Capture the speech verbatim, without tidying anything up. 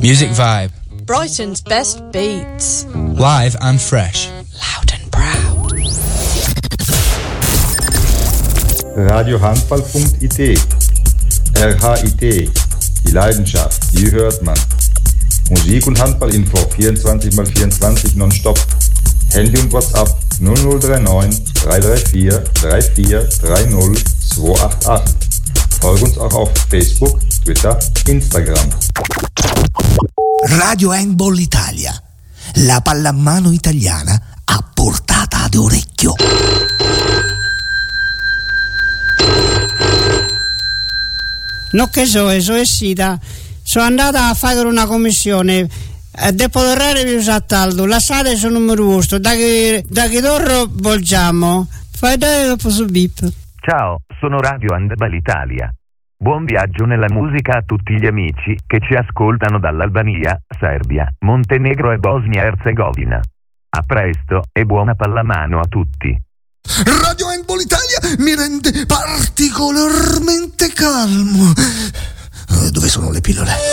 Music Vibe. Brighton's best beats. Live and fresh. Loud and proud. radiohandball punkt it. R H I T. Die Leidenschaft, die hört man. Musik- und Handballinfo vierundzwanzig mal vierundzwanzig nonstop. Handy und WhatsApp null null drei neun drei drei vier drei vier drei null zwei acht acht. Folge uns auch auf Facebook, Twitter, Instagram. Radio Handball Italia, la pallamano italiana a portata d'orecchio. No che so, so è sita. Sono andata a fare una commissione. Dopo l'orario vi usattaldo, la sala sono numero uno, da che da che torno volgiamo. Fai dare dopo su bip. Ciao, sono Radio Handball Italia. Buon viaggio nella musica a tutti gli amici che ci ascoltano dall'Albania, Serbia, Montenegro e Bosnia-Herzegovina. A presto e buona pallamano a tutti. Radio Handball Italia mi rende particolarmente calmo. Dove sono le pillole?